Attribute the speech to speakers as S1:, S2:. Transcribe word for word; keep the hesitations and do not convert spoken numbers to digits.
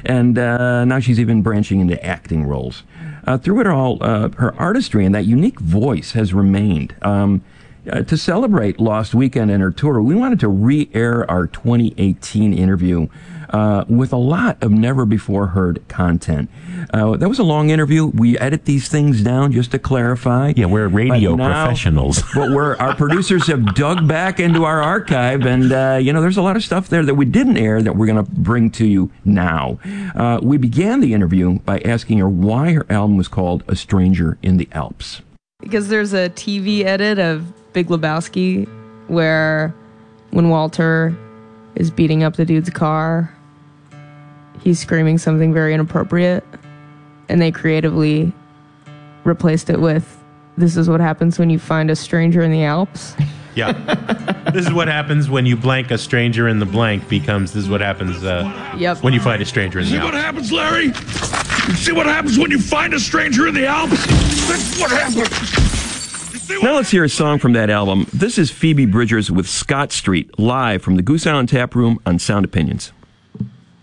S1: And uh, now she's even branching into acting roles. Uh, through it all, uh, her artistry and that unique voice has remained. Um, uh, to celebrate Lost Weekend and her tour, we wanted to re-air our twenty eighteen interview uh, with a lot of never-before-heard content. Uh, that was a long interview. We edit these things down just to clarify.
S2: Yeah, we're radio
S1: but now,
S2: professionals.
S1: But we're, our producers have dug back into our archive, and, uh, you know, there's a lot of stuff there that we didn't air that we're going to bring to you now. Uh, we began the interview by asking her why her album was called A Stranger in the Alps.
S3: Because there's a T V edit of Big Lebowski where when Walter is beating up the dude's car, he's screaming something very inappropriate, and they creatively replaced it with, "This is what happens when you find a stranger in the Alps."
S4: Yeah. This is what happens when you blank a stranger in the blank becomes this is what happens uh,
S3: Yep.
S4: when you find a stranger in the
S5: See
S4: Alps.
S5: what happens, Larry? You see what happens when you find a stranger in the Alps? That's what happens.
S1: Now let's hear a song from that album. This is Phoebe Bridgers with Scott Street, live from the Goose Island Tap Room on Sound Opinions.